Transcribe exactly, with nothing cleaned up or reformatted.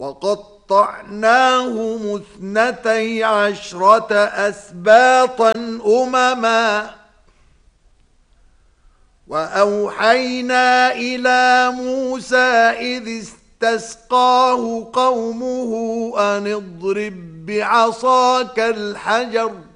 وقطعناهم اثنتي عشرة أسباطا أمما وأوحينا إلى موسى إذ استسقاه قومه أن اضرب بعصاك الحجر